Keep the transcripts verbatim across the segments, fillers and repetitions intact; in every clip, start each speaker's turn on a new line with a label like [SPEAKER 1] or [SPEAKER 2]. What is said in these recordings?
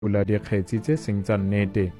[SPEAKER 1] bula dikgetsi tse seng tsa nnete.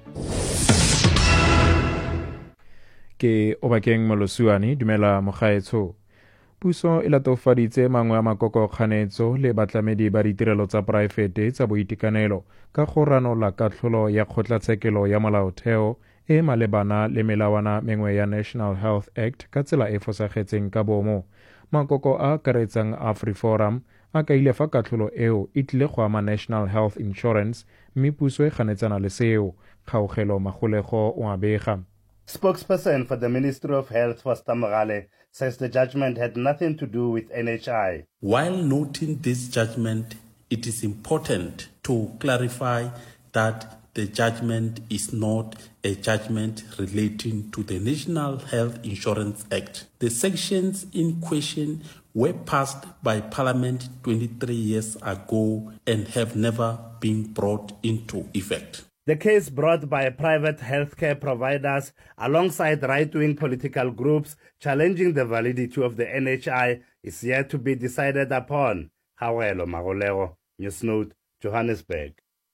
[SPEAKER 1] Ke Obakeng Molosuane, dumela mogaetsho. Puso e latofaditse mangwe a makokokganetso le batlamedi ba ditirelo tsa poraefete tsa boitekanelo ka go ranola katlholo ya kgotlatshekelo ya molaotheo e malebana le melawana mengwe ya National Health Act ka tsela e fosagetseng ka bomo. Makoko a karetsang AfriForum a ka ile fa katlholo eo e tlile go ama National Health Insurance mme puso e ganetsana le seo. Kgaogelo Magolego o a bega.
[SPEAKER 2] Spokesperson for the Ministry of Health, Foster Mogale, says the judgment had nothing to do with N H I.
[SPEAKER 3] While noting this judgment, it is important to clarify that the judgment is not a judgment relating to the National Health Insurance Act. The sections in question were passed by Parliament twenty-three years ago and have never been brought into effect.
[SPEAKER 2] The case brought by private healthcare providers alongside right-wing political groups challenging the validity of the N H I is yet to be decided upon. Hawelo Magolego, Newsnote, Johannesburg.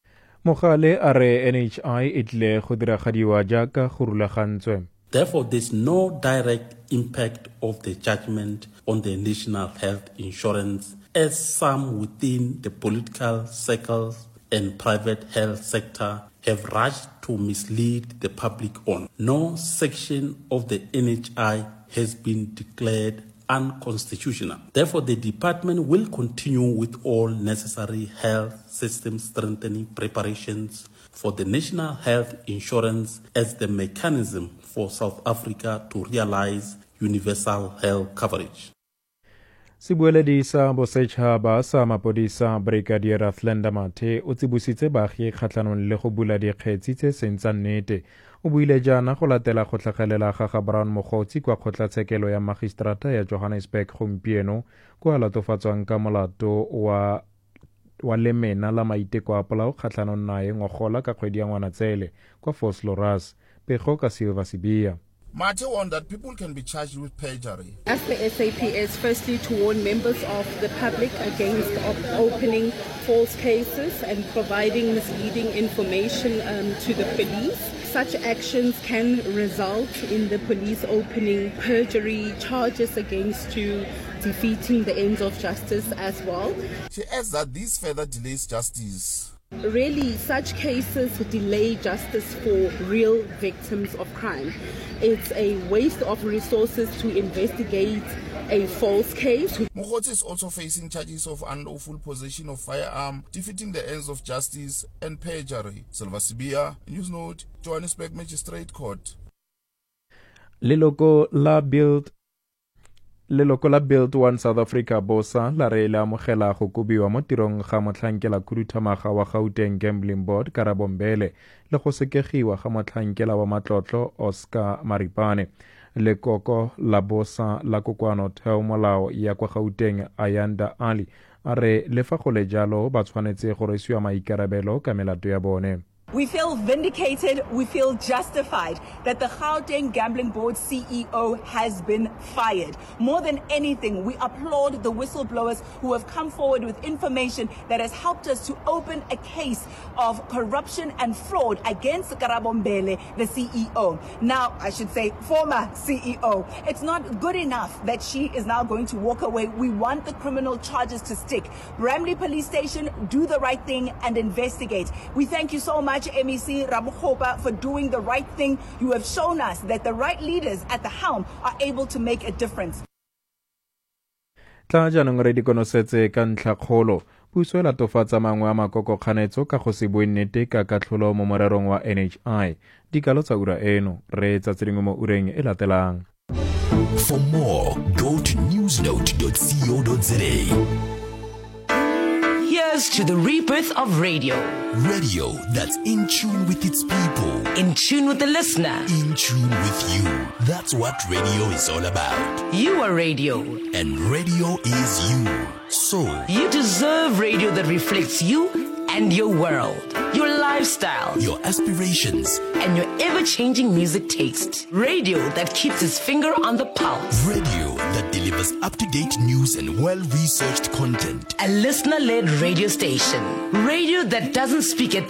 [SPEAKER 1] Mogale a re N H I e tle go diragadiwa jaaka go rulagantswe.
[SPEAKER 3] Therefore, there is no direct impact of the judgment on the National Health Insurance, as some within the political circles and private health sector have rushed to mislead the public on. No section of the N H I has been declared unconstitutional. Therefore, the department will continue with all necessary health system strengthening preparations for the National Health Insurance as the mechanism for South Africa to realize universal health coverage.
[SPEAKER 1] Sebueledi sa bosetšhaba sa mapodisa Brigadier Athlenda Mathe o tsibositse baagi kgatlhanong le go bula dikgetsi tse seng tsa nnete. O buile jaana go latela go tlhagelela ga ga Brown Mogotsi kwa kgotlatshekelo ya magistrata ya Johannesburg gompieno kwa latofatswang ka molato wa wa lemena la maiteko a polao kgatlhanong nae ngogola ka kgwedi ya Ngwanatsele kwa Vosloorus. Pego ka Silva Sibia.
[SPEAKER 4] Mathe warned that people can be charged with perjury.
[SPEAKER 5] As the S A P S, firstly to warn members of the public against op- opening false cases and providing misleading information um, to the police. Such actions can result in the police opening perjury charges against you, defeating the ends of justice as well.
[SPEAKER 4] She adds that this further delays justice.
[SPEAKER 5] Really, such cases delay justice for real victims of crime. It's a waste of resources to investigate a false case.
[SPEAKER 4] Mogotsi is also facing charges of unlawful possession of firearm, defeating the ends of justice, and perjury. Silva Sibia, Newsnote, Johannesburg Magistrate Court.
[SPEAKER 1] Leloko la Build Leloko la Build One South Africa bosa la re le amogela go kobiwa mo tirong ga motlhankela khuduthamaga wa Gauteng Gambling Board Karabo Mbele le go sekegiwa ga motlhankela wa matlotlo Oscar Maripane. Lekoko la bosa la kokoano theo molao ya kwa Gauteng Ayanda Ali a re le fa go le jalo ba tshwanetse go resiwa maikarabelo ka melato ya bone.
[SPEAKER 6] We feel vindicated, we feel justified that the Gauteng Gambling Board C E O has been fired. More than anything, we applaud the whistleblowers who have come forward with information that has helped us to open a case of corruption and fraud against Karabo Mbele, the C E O. Now, I should say former C E O. It's not good enough that she is now going to walk away. We want the criminal charges to stick. Bramley Police Station, do the right thing and investigate. We thank you so much, M E C Ramogopa, for doing the right thing. You have shown us that the right leaders at the helm are able to make a difference.
[SPEAKER 1] Tla jaanong re di konosetse ka ntlha kgolo. Puso e latofatsa mangwe a makokokganetso ka go se bue nnete ka katlholo mo morerong wa N H I. Dikalo tsa ura eno re tsa tsedingwe mo ureng e latelang.
[SPEAKER 7] For more, go to newsnote dot co dot za.
[SPEAKER 8] Here's to the rebirth of radio.
[SPEAKER 7] Radio that's in tune with its people.
[SPEAKER 8] In tune with the listener.
[SPEAKER 7] In tune with you. That's what radio is all about.
[SPEAKER 8] You are radio.
[SPEAKER 7] And radio is you. So,
[SPEAKER 8] you deserve radio that reflects you and your world. Your life. lifestyle,
[SPEAKER 7] your aspirations,
[SPEAKER 8] and your ever-changing music taste. Radio that keeps its finger on the pulse.
[SPEAKER 7] radio that delivers up-to-date news and well-researched content.
[SPEAKER 8] A listener-led radio station. Radio that doesn't speak at